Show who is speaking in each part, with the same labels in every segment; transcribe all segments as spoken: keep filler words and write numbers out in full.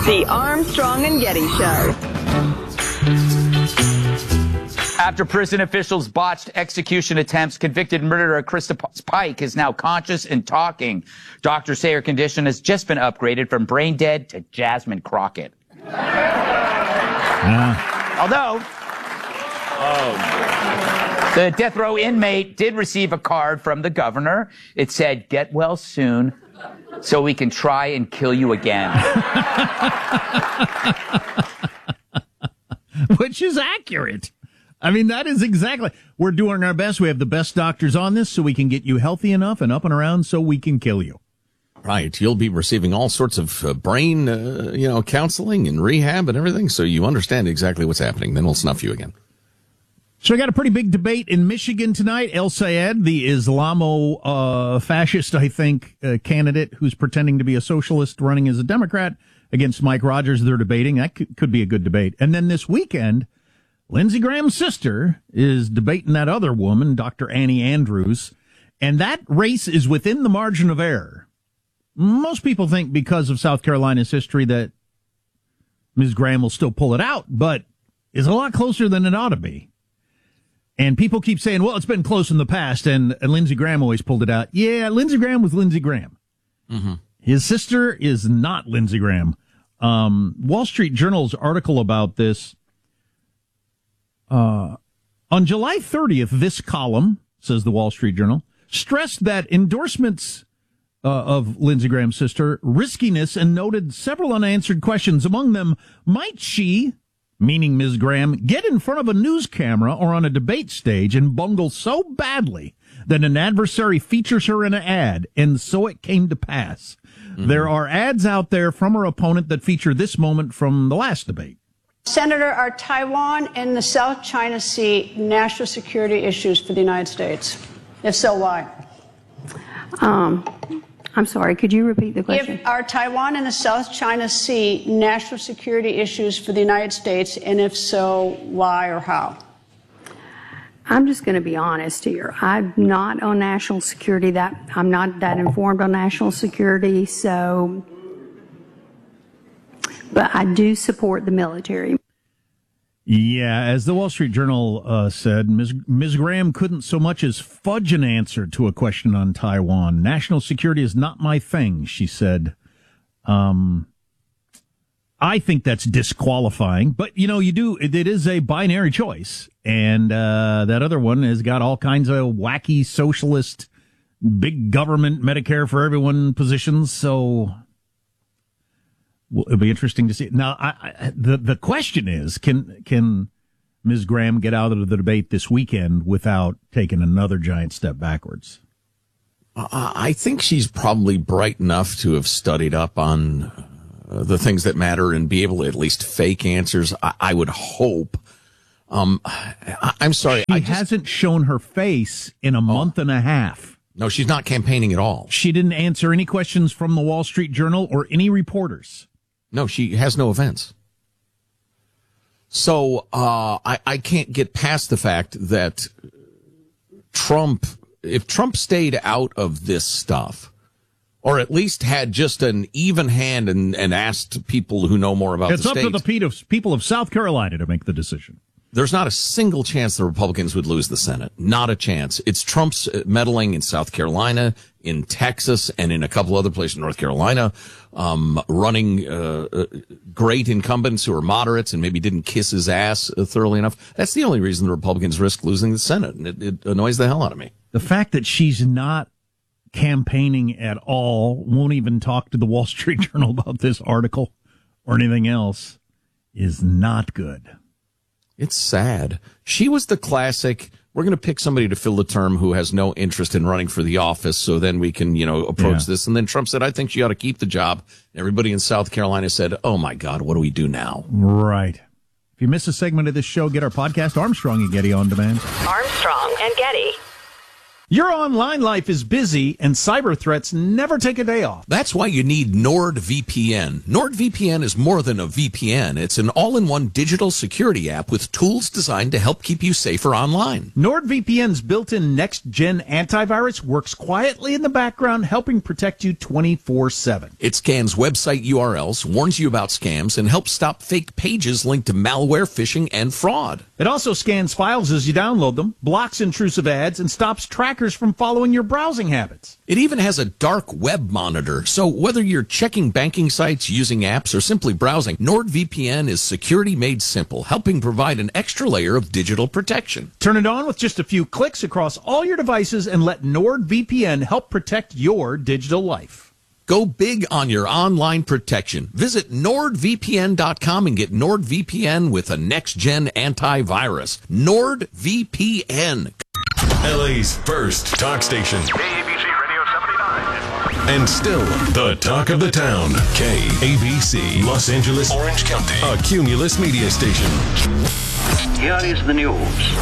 Speaker 1: The Armstrong and Getty Show.
Speaker 2: After prison officials botched execution attempts, convicted murderer Krista Pike is now conscious and talking. Doctors say her condition has just been upgraded from brain dead to Jasmine Crockett. Uh. Although, oh. the death row inmate did receive a card from the governor. It said, "Get well soon so we can try and kill you again."
Speaker 3: Which is accurate. I mean, that is exactly. We're doing our best. We have the best doctors on this so we can get you healthy enough and up and around so we can kill you.
Speaker 4: Right. You'll be receiving all sorts of uh, brain, uh, you know, counseling and rehab and everything, so you understand exactly what's happening. Then we'll snuff you again.
Speaker 3: So we got a pretty big debate in Michigan tonight. El Sayed, the Islamo-fascist, uh, I think, uh, candidate who's pretending to be a socialist running as a Democrat, against Mike Rogers. They're debating. That could, could be a good debate. And then this weekend, Lindsey Graham's sister is debating that other woman, Doctor Annie Andrews, and that race is within the margin of error. Most people think because of South Carolina's history that Miz Graham will still pull it out, but is a lot closer than it ought to be. And people keep saying, well, it's been close in the past, and, and Lindsey Graham always pulled it out. Yeah, Lindsey Graham was Lindsey Graham. Mm-hmm. His sister is not Lindsey Graham. Um, Wall Street Journal's article about this, Uh, on July thirtieth, this column, says the Wall Street Journal, stressed that endorsements uh, of Lindsey Graham's sister, riskiness, and noted several unanswered questions. Among them, might she, meaning Miz Graham, get in front of a news camera or on a debate stage and bungle so badly that an adversary features her in an ad? And so it came to pass. Mm-hmm. There are ads out there from her opponent that feature this moment from the last debate.
Speaker 5: Senator, are Taiwan and the South China Sea national security issues for the United States? If so, why?
Speaker 6: Um, I'm sorry, could you repeat the question?
Speaker 5: If, are Taiwan and the South China Sea national security issues for the United States, and if so, why or how?
Speaker 6: I'm just going to be honest here. I'm not on national security. That I'm not that informed on national security, so... But I do support the military.
Speaker 3: Yeah, as the Wall Street Journal uh, said, Miz Miz Graham couldn't so much as fudge an answer to a question on Taiwan. National security is not my thing, she said. Um, I think that's disqualifying. But, you know, you do, it, it is a binary choice. And uh, that other one has got all kinds of wacky socialist, big government, Medicare for everyone positions. So... Well, it'll be interesting to see. Now, I, I, the the question is, can can Miz Graham get out of the debate this weekend without taking another giant step backwards?
Speaker 4: Uh, I think she's probably bright enough to have studied up on uh, the things that matter and be able to at least fake answers. I, I would hope. Um, I, I'm sorry.
Speaker 3: She
Speaker 4: I just,
Speaker 3: hasn't shown her face in a oh. month and a half.
Speaker 4: No, she's not campaigning at all.
Speaker 3: She didn't answer any questions from the Wall Street Journal or any reporters.
Speaker 4: No, she has no events. So uh, I, I can't get past the fact that Trump, if Trump stayed out of this stuff, or at least had just an even hand and, and asked people who know more about
Speaker 3: it's
Speaker 4: the
Speaker 3: state. It's up to the people of South Carolina to make the decision.
Speaker 4: There's not a single chance the Republicans would lose the Senate. Not a chance. It's Trump's meddling in South Carolina, in Texas, and in a couple other places in North Carolina, um, running uh, uh, great incumbents who are moderates and maybe didn't kiss his ass uh, thoroughly enough. That's the only reason the Republicans risk losing the Senate, and it, it annoys the hell out of me.
Speaker 3: The fact that she's not campaigning at all, won't even talk to the Wall Street Journal about this article or anything else, is not good.
Speaker 4: It's sad. She was the classic, we're going to pick somebody to fill the term who has no interest in running for the office, so then we can, you know, approach yeah. this. And then Trump said, I think she ought to keep the job. Everybody in South Carolina said, oh, my God, what do we do now?
Speaker 3: Right. If you miss a segment of this show, get our podcast, Armstrong and Getty, on demand.
Speaker 1: Armstrong and Getty.
Speaker 3: Your online life is busy, and cyber threats never take a day off.
Speaker 4: That's why you need NordVPN. NordVPN is more than a V P N. It's an all-in-one digital security app with tools designed to help keep you safer online.
Speaker 3: NordVPN's built-in next-gen antivirus works quietly in the background, helping protect you twenty-four seven.
Speaker 4: It scans website U R Ls, warns you about scams, and helps stop fake pages linked to malware, phishing, and fraud.
Speaker 3: It also scans files as you download them, blocks intrusive ads, and stops trackers from following your browsing habits.
Speaker 4: It even has a dark web monitor, so whether you're checking banking sites, using apps, or simply browsing, NordVPN is security made simple, helping provide an extra layer of digital protection.
Speaker 3: Turn it on with just a few clicks across all your devices and let NordVPN help protect your digital life.
Speaker 4: Go big on your online protection. Visit nord V P N dot com and get NordVPN with a next-gen antivirus. NordVPN.
Speaker 7: L A's first talk station.
Speaker 8: K A B C Radio seventy-nine.
Speaker 7: And still the talk of the town. K A B C, Los Angeles, Orange County. A Cumulus media station.
Speaker 8: Here is the news.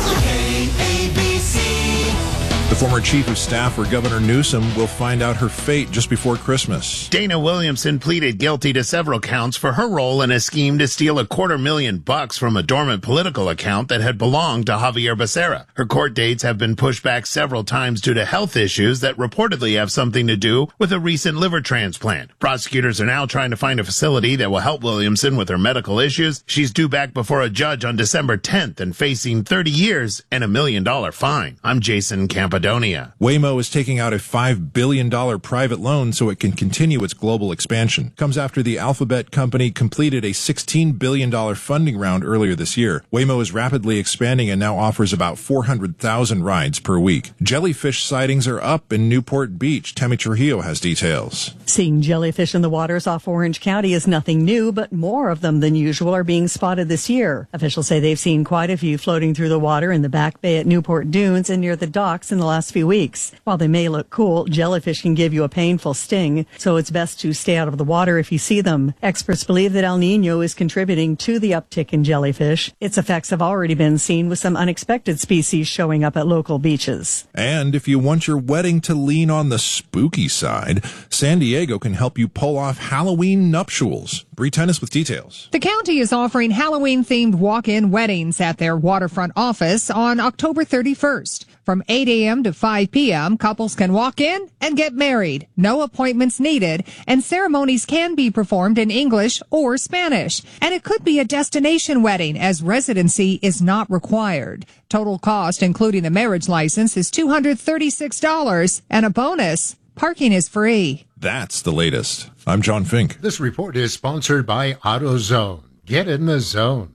Speaker 9: K A B C. The former chief of staff for Governor Newsom will find out her fate just before Christmas.
Speaker 10: Dana Williamson pleaded guilty to several counts for her role in a scheme to steal a quarter million bucks from a dormant political account that had belonged to Javier Becerra. Her court dates have been pushed back several times due to health issues that reportedly have something to do with a recent liver transplant. Prosecutors are now trying to find a facility that will help Williamson with her medical issues. She's due back before a judge on December tenth and facing thirty years and a million dollar fine. I'm Jason Campodonia.
Speaker 9: Waymo is taking out a five billion dollars private loan so it can continue its global expansion. Comes after the Alphabet company completed a sixteen billion dollars funding round earlier this year. Waymo is rapidly expanding and now offers about four hundred thousand rides per week. Jellyfish sightings are up in Newport Beach. Tammy Trujillo has details.
Speaker 11: Seeing jellyfish in the waters off Orange County is nothing new, but more of them than usual are being spotted this year. Officials say they've seen quite a few floating through the water in the Back Bay at Newport Dunes and near the docks in the last few weeks. While they may look cool, jellyfish can give you a painful sting, so it's best to stay out of the water if you see them. Experts believe that El Nino is contributing to the uptick in jellyfish. Its effects have already been seen with some unexpected species showing up at local beaches.
Speaker 9: And if you want your wedding to lean on the spooky side, San Diego can help you pull off Halloween nuptials. Bree Tennis with details.
Speaker 12: The county is offering Halloween-themed walk-in weddings at their waterfront office on October thirty-first. From eight a.m. to five p.m., couples can walk in and get married. No appointments needed, and ceremonies can be performed in English or Spanish. And it could be a destination wedding, as residency is not required. Total cost, including the marriage license, is two hundred thirty-six dollars, and a bonus, parking is free.
Speaker 9: That's the latest. I'm John Fink.
Speaker 13: This report is sponsored by AutoZone. Get in the zone.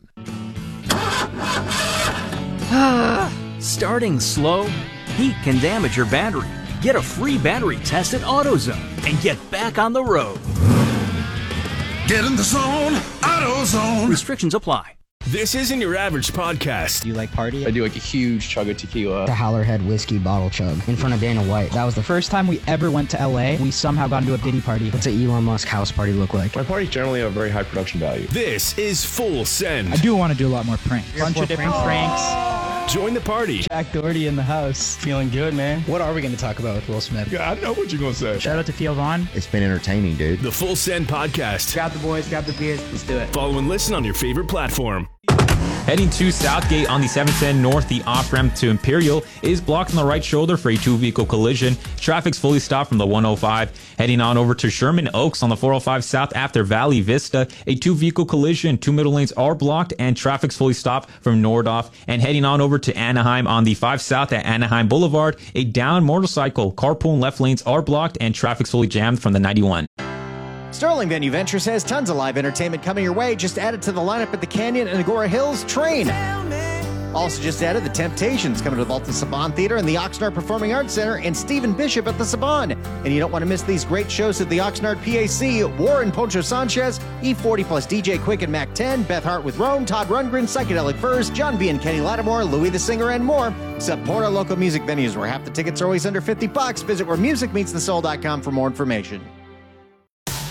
Speaker 14: Starting slow? Heat can damage your battery. Get a free battery test at AutoZone and get back on the road.
Speaker 15: Get in the zone, AutoZone.
Speaker 14: Restrictions apply.
Speaker 7: This isn't your average podcast.
Speaker 16: Do you like party?
Speaker 17: I do like a huge chug of tequila.
Speaker 16: The Howlerhead whiskey bottle chug in front of Dana White. That was the first time we ever went to L A. We somehow got into a Diddy party. What's an Elon Musk house party look like?
Speaker 17: My parties generally have very high production value.
Speaker 7: This is Full Send.
Speaker 18: I do want to do a lot more pranks. A bunch of different pranks. pranks.
Speaker 7: Join the party.
Speaker 18: Jack Doherty in the house. Feeling good, man.
Speaker 16: What are we going to talk about with Will Smith?
Speaker 17: Yeah, I know what you're going to say.
Speaker 18: Shout out to Theo Vaughn.
Speaker 17: It's been entertaining, dude.
Speaker 7: The Full Send podcast.
Speaker 18: Grab the boys, grab the beers. Let's do it.
Speaker 7: Follow and listen on your favorite platform.
Speaker 19: Heading to Southgate on the seven ten North, the off-ramp to Imperial is blocked on the right shoulder for a two-vehicle collision. Traffic's fully stopped from the one oh five. Heading on over to Sherman Oaks on the four oh five South after Valley Vista, a two-vehicle collision. Two middle lanes are blocked and traffic's fully stopped from Nordoff. And heading on over to Anaheim on the five South at Anaheim Boulevard, a downed motorcycle. Carpool and left lanes are blocked and traffic's fully jammed from the ninety-one.
Speaker 20: Sterling Venue Ventures has tons of live entertainment coming your way. Just added to the lineup at the Canyon and Agora Hills Train. Also just added the Temptations coming to the Baltimore Saban Theater and the Oxnard Performing Arts Center, and Stephen Bishop at the Saban. And you don't want to miss these great shows at the Oxnard P A C. Warren Poncho Sanchez, E forty plus D J Quick and Mac ten, Beth Hart with Rome, Todd Rundgren, Psychedelic Furs, John B. and Kenny Lattimore, Louis the Singer, and more. Support our local music venues where half the tickets are always under fifty bucks. Visit where music meets the soul dot com for more information.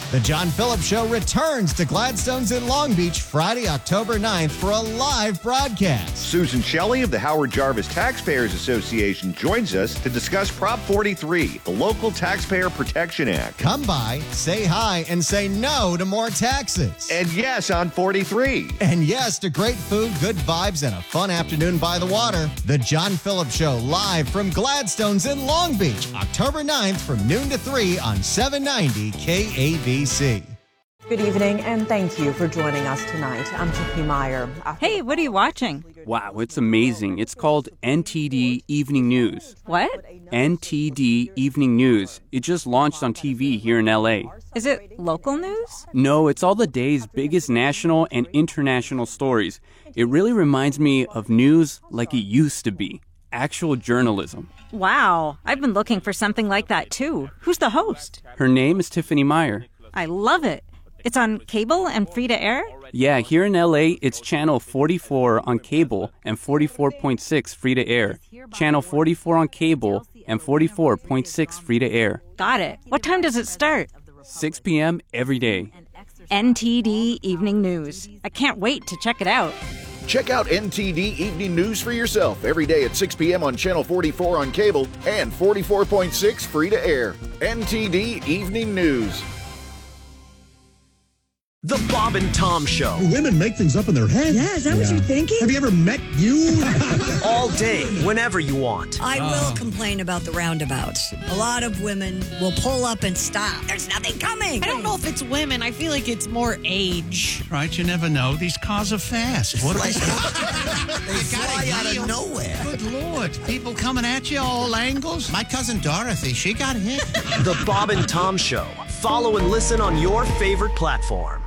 Speaker 20: The John Phillips Show returns to Gladstone's in Long Beach Friday, October ninth for a live broadcast.
Speaker 21: Susan Shelley of the Howard Jarvis Taxpayers Association joins us to discuss Prop forty-three, the Local Taxpayer Protection Act.
Speaker 20: Come by, say hi, and say no to more taxes.
Speaker 21: And yes on forty-three.
Speaker 20: And yes to great food, good vibes, and a fun afternoon by the water. The John Phillips Show live from Gladstone's in Long Beach, October ninth from noon to three on seven ninety K A B C.
Speaker 22: Good evening, and thank you for joining us tonight. I'm Tiffany Meyer.
Speaker 23: Hey, what are you watching?
Speaker 24: Wow, it's amazing. It's called N T D Evening News.
Speaker 23: What?
Speaker 24: N T D Evening News. It just launched on T V here in L A.
Speaker 23: Is it local news?
Speaker 24: No, it's all the day's biggest national and international stories. It really reminds me of news like it used to be. Actual journalism.
Speaker 23: Wow, I've been looking for something like that too. Who's the host?
Speaker 24: Her name is Tiffany Meyer.
Speaker 23: I love it. It's on cable and free to air?
Speaker 24: Yeah, here in L A, it's channel forty-four on cable and forty-four point six free to air. Channel forty-four on cable and forty-four point six free to air.
Speaker 23: Got it. What time does it start?
Speaker 24: six p.m. every day.
Speaker 23: N T D Evening News. I can't wait to check it out.
Speaker 25: Check out N T D Evening News for yourself every day at six p.m. on Channel forty-four on cable and forty-four point six free to air. N T D Evening News.
Speaker 26: The Bob and Tom Show.
Speaker 27: Women make things up in their head.
Speaker 28: Yeah, is that yeah. what you're thinking?
Speaker 27: Have you ever met you?
Speaker 26: All day, whenever you want.
Speaker 28: I will uh. complain about the roundabouts. A lot of women will pull up and stop. There's nothing coming.
Speaker 29: I don't know if it's women. I feel like it's more age.
Speaker 27: Right, you never know. These cars are fast. What
Speaker 28: like,
Speaker 27: they
Speaker 28: fly out of nowhere.
Speaker 27: Good Lord. People coming at you all angles. My cousin Dorothy, she got hit.
Speaker 26: The Bob and Tom Show. Follow and listen on your favorite platform.